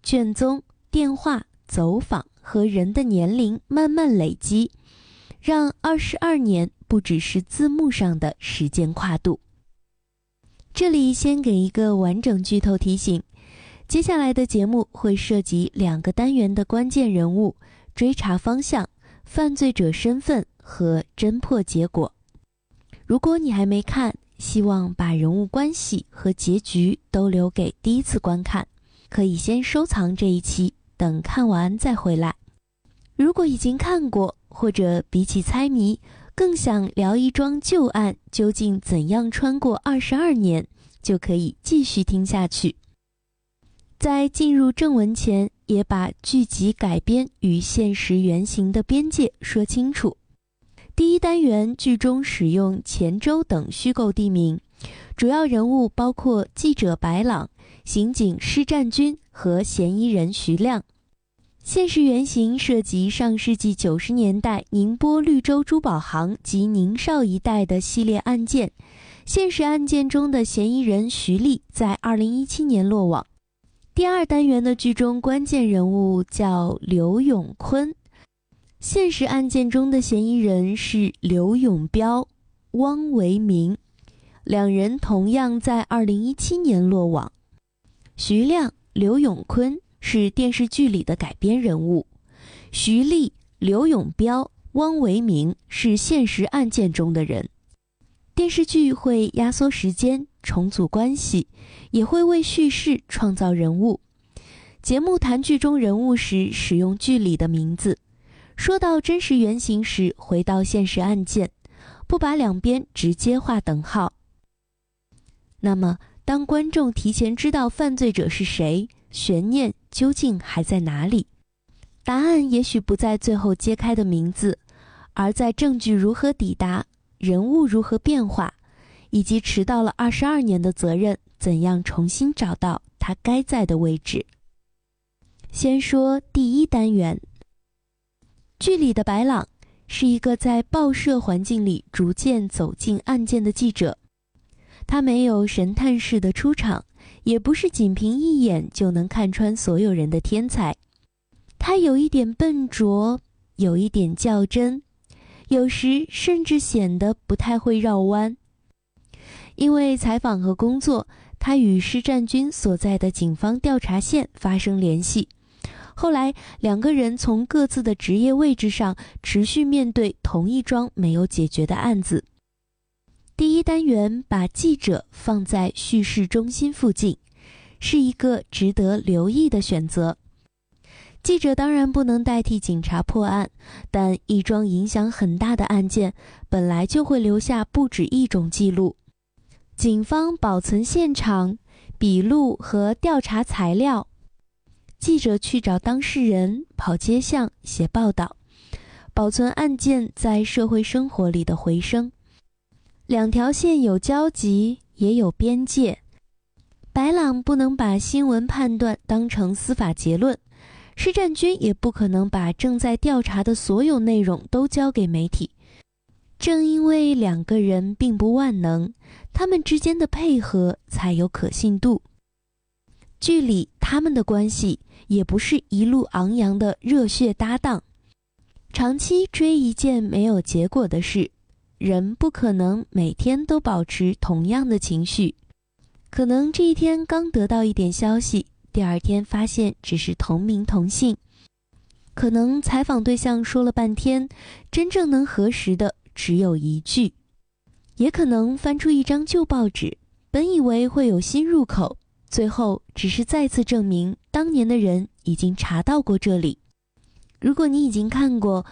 卷宗、电话、走访和人的年龄慢慢累积，让22年不只是字幕上的时间跨度。这里先给一个完整剧透提醒，接下来的节目会涉及2个单元的关键人物、追查方向、犯罪者身份和侦破结果。如果你还没看，希望把人物关系和结局都留给第一次观看，可以先收藏这一期，等看完再回来。如果已经看过，或者比起猜谜，更想聊一桩旧案究竟怎样穿过22年，就可以继续听下去。在进入正文前，也把剧集改编与现实原型的边界说清楚。第一单元剧中使用黔州等虚构地名，主要人物包括记者白朗、刑警施占军和嫌疑人徐亮。现实原型涉及上世纪90年代宁波绿洲珠宝行及宁绍一带的系列案件。现实案件中的嫌疑人徐丽在2017年落网。第二单元的剧中关键人物叫刘永坤，现实案件中的嫌疑人是刘永彪、汪维明，两人同样在2017年落网。徐亮、刘永坤是电视剧里的改编人物，徐丽、刘永彪、汪维明是现实案件中的人。电视剧会压缩时间，重组关系，也会为叙事创造人物。节目谈剧中人物时使用剧里的名字，说到真实原型时回到现实案件，不把两边直接画等号。那么当观众提前知道犯罪者是谁，悬念究竟还在哪里？答案也许不在最后揭开的名字，而在证据如何抵达，人物如何变化，以及迟到了22年的责任怎样重新找到它该在的位置。先说第一单元。剧里的白朗是一个在报社环境里逐渐走进案件的记者，他没有神探式的出场，也不是仅凭一眼就能看穿所有人的天才。他有一点笨拙，有一点较真，有时甚至显得不太会绕弯。因为采访和工作，他与施占军所在的警方调查线发生联系。后来两个人从各自的职业位置上持续面对同一桩没有解决的案子。第一单元把记者放在叙事中心附近，是一个值得留意的选择。记者当然不能代替警察破案，但一桩影响很大的案件本来就会留下不止一种记录。警方保存现场、笔录和调查材料，记者去找当事人，跑街巷，写报道，保存案件在社会生活里的回声。两条线有交集，也有边界。白朗不能把新闻判断当成司法结论，施占军也不可能把正在调查的所有内容都交给媒体。正因为两个人并不万能，他们之间的配合才有可信度。剧里他们的关系也不是一路昂扬的热血搭档，长期追一件没有结果的事，人不可能每天都保持同样的情绪。可能这一天刚得到一点消息，第二天发现只是同名同姓。可能采访对象说了半天，真正能核实的只有一句。也可能翻出一张旧报纸，本以为会有新入口，最后只是再次证明当年的人已经查到过这里。如果你已经看过